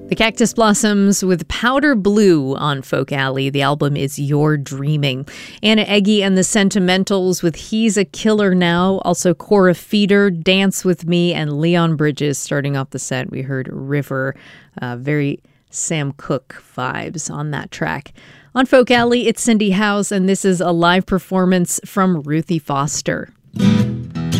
The Cactus Blossoms with Powder Blue on Folk Alley. The album is You're Dreaming. Anna Eggy and the Sentimentals with He's a Killer Now. Also Cora Feeder, Dance With Me, and Leon Bridges. Starting off the set, we heard River. Very Sam Cooke vibes on that track. On Folk Alley, it's Cindy House, and this is a live performance from Ruthie Foster.